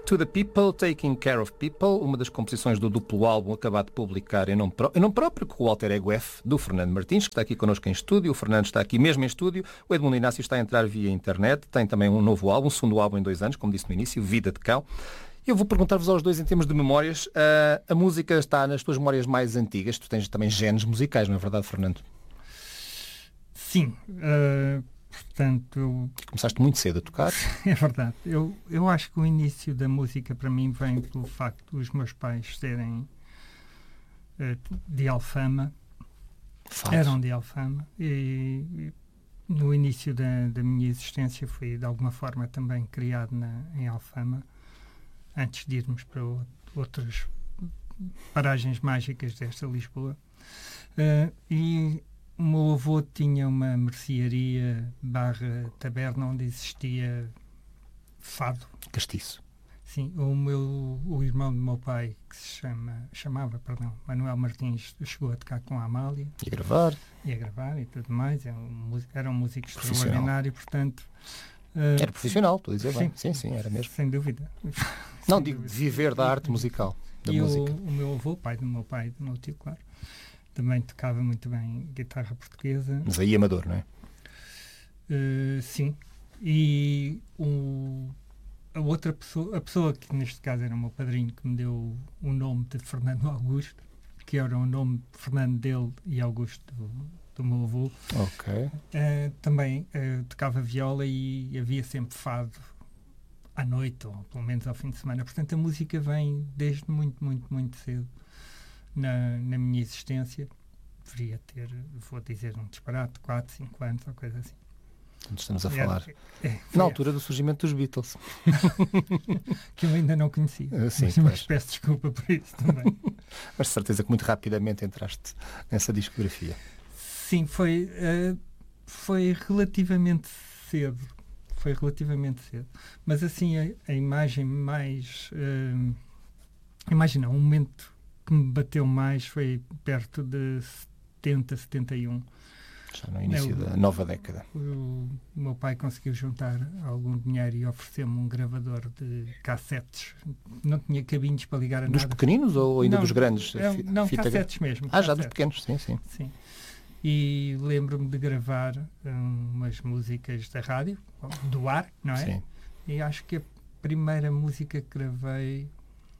To the People, Taking Care of People, uma das composições do duplo álbum acabado de publicar em nome próprio, com o alter ego F do Fernando Martins, que está aqui connosco em estúdio. O Fernando está aqui mesmo em estúdio. O Edmundo Inácio está a entrar via internet. Tem também um novo álbum, um segundo álbum em 2 anos, como disse no início, Vida de Cão. Eu vou perguntar-vos aos dois em termos de memórias. A música está nas tuas memórias mais antigas. Tu tens também genes musicais, não é verdade, Fernando? Sim. Portanto, começaste muito cedo a tocar. É verdade. Eu acho que o início da música para mim vem pelo facto dos meus pais serem de Alfama. Eram de Alfama e no início da minha existência fui de alguma forma também criado em Alfama, antes de irmos para outras paragens mágicas desta Lisboa. E o meu avô tinha uma mercearia / taberna onde existia fado. Castiço. Sim, o irmão do meu pai, que se chamava Manuel Martins, chegou a tocar com a Amália. E a gravar e tudo mais. Era um músico extraordinário, portanto... era profissional, estou a dizer bem. Sim, era mesmo. Sem dúvida. Não, digo de viver da arte musical, da música. O meu avô, pai do meu tio, claro, também tocava muito bem guitarra portuguesa. Mas aí amador, não é? Sim. E a pessoa que neste caso era o meu padrinho, que me deu o nome de Fernando Augusto, que era o nome Fernando dele e Augusto do meu avô. Ok. Também tocava viola e havia sempre fado à noite, ou pelo menos ao fim de semana. Portanto, a música vem desde muito, muito, muito cedo na minha existência. Deveria ter, vou dizer um disparate, 4, 5 anos ou coisa assim. Estamos a falar na altura do surgimento dos Beatles. Que eu ainda não conhecia. Mas peço desculpa por isso também. Mas de certeza que muito rapidamente entraste nessa discografia. Sim, foi relativamente cedo. Mas assim, a imagem mais... imagina, um momento que me bateu mais foi perto de 70, 71. Já no início da nova década. O meu pai conseguiu juntar algum dinheiro e ofereceu-me um gravador de cassetes. Não tinha cabinhos para ligar a nada. Dos pequeninos ou ainda dos grandes? Não, cassetes mesmo. Já dos pequenos, sim. E lembro-me de gravar umas músicas da rádio, do ar, não é? Sim. E acho que a primeira música que gravei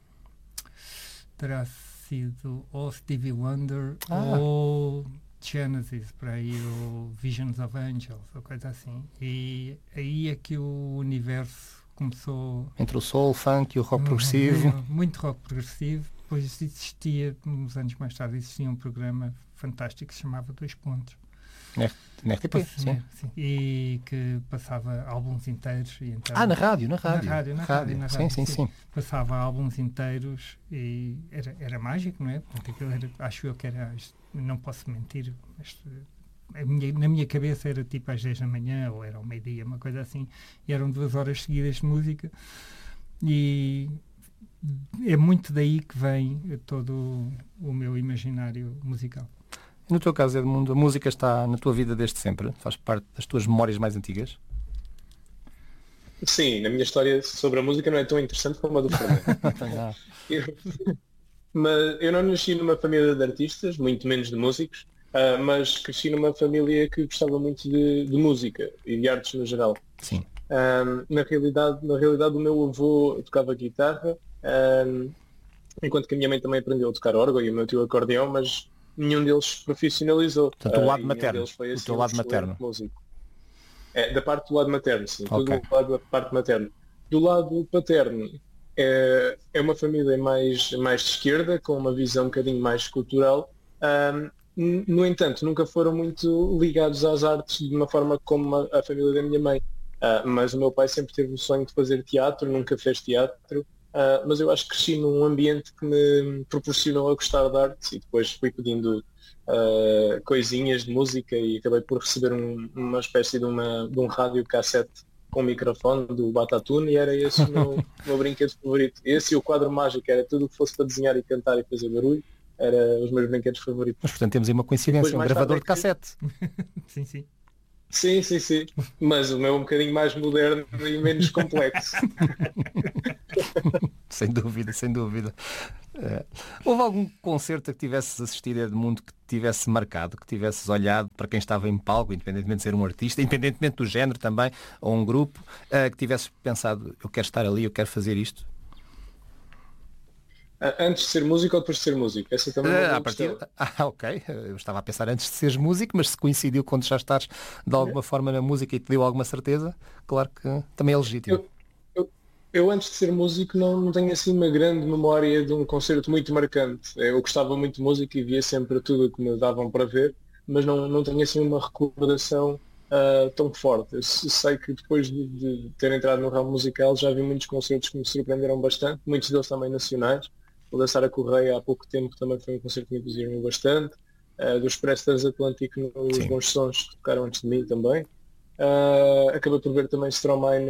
terá sido ou Stevie Wonder ou Genesis, para aí, ou Visions of Angels, ou coisa assim. E aí é que o universo começou... Entre o soul, o funk e o rock progressivo. Muito rock progressivo. Depois existia, uns anos mais tarde, um programa fantástico que se chamava Dois Pontos. Na RTP, sim. E que passava álbuns inteiros. E então, na rádio. Sim. Passava álbuns inteiros e era mágico, não é? Acho eu que era... Não posso mentir, mas na minha cabeça era tipo às 10 da manhã ou era ao meio-dia, uma coisa assim. E eram 2 horas seguidas de música. E é muito daí que vem todo o meu imaginário musical. No teu caso, Edmundo, a música está na tua vida desde sempre? Faz parte das tuas memórias mais antigas? Sim, na minha história sobre a música não é tão interessante como a do Fernando. Mas eu não nasci numa família de artistas, muito menos de músicos, mas cresci numa família que gostava muito de música e de artes no geral. Sim. Na realidade, o meu avô tocava guitarra, enquanto que a minha mãe também aprendeu a tocar órgão e o meu tio acordeão, mas nenhum deles profissionalizou. Portanto, o lado materno. O teu lado materno. Músico. Da parte do lado materno, sim. Okay. Tudo do lado da parte materna. Do lado paterno, é uma família mais de esquerda, com uma visão um bocadinho mais cultural. No entanto, nunca foram muito ligados às artes de uma forma como a família da minha mãe. Mas o meu pai sempre teve o sonho de fazer teatro, nunca fez teatro. Mas eu acho que cresci num ambiente que me proporcionou a gostar de artes e depois fui pedindo coisinhas de música e acabei por receber uma espécie de um rádio cassete com microfone do Batatune e era esse o meu brinquedo favorito. Esse e o quadro mágico, era tudo o que fosse para desenhar e cantar e fazer barulho, era os meus brinquedos favoritos. Mas portanto temos aí uma coincidência, um gravador de cassete. Sim. Sim, mas o meu é um bocadinho mais moderno e menos complexo. Sem dúvida, sem dúvida. Houve algum concerto a que tivesses assistido, Edmundo, que tivesse marcado, que tivesses olhado para quem estava em palco, independentemente de ser um artista, independentemente do género também, ou um grupo, que tivesses pensado, eu quero estar ali, eu quero fazer isto? Antes de ser músico ou depois de ser músico? Essa também é uma questão. Ok. Eu estava a pensar antes de seres músico, mas se coincidiu quando já estás de alguma forma na música e te deu alguma certeza, claro que também é legítimo. Eu antes de ser músico não tenho assim uma grande memória de um concerto muito marcante. Eu gostava muito de música e via sempre tudo o que me davam para ver, mas não tenho assim uma recordação tão forte. Eu sei que depois de ter entrado no ramo musical já vi muitos concertos que me surpreenderam bastante, muitos deles também nacionais. O da Sara Correia há pouco tempo também foi um concerto que me entusiasmou bastante. Do Expresso Transatlântico nos Sim. Bons Sons que tocaram antes de mim também. Acabei por ver também Stromae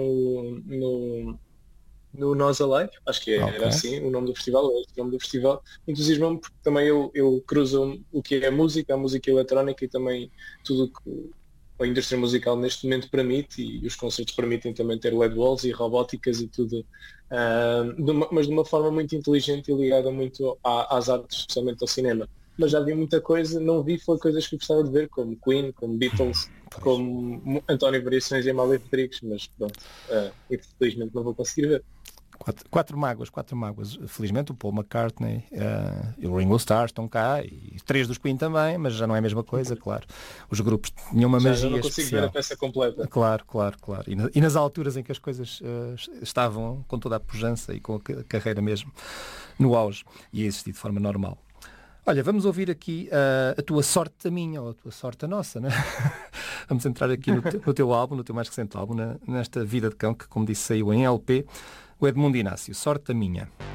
no Nós Alive, acho que era assim o nome do festival, o nome do festival. Entusiasmou-me porque também eu cruzo o que é a música eletrónica e também tudo o que a indústria musical neste momento permite, e os concertos permitem também ter LED walls e robóticas e tudo, mas de uma forma muito inteligente e ligada muito às artes, especialmente ao cinema. Mas já vi muita coisa, não vi foi coisas que eu gostava de ver, como Queen, como Beatles, como António Variações e Amália Rodrigues, mas pronto, infelizmente não vou conseguir ver. Quatro mágoas. Felizmente o Paul McCartney e o Ringo Starr estão cá, e 3 dos Queen também, mas já não é a mesma coisa, claro. Os grupos tinham uma magia não consigo especial. ver a peça completa. Claro. E nas alturas em que as coisas estavam com toda a pujança e com a carreira mesmo no auge, e a existir de forma normal. Olha, vamos ouvir aqui a tua sorte da minha, ou a tua sorte da nossa, né? Vamos entrar aqui no teu álbum, no teu mais recente álbum, nesta Vida de Cão, que, como disse, saiu em LP. O Edmundo Inácio, sorte da minha.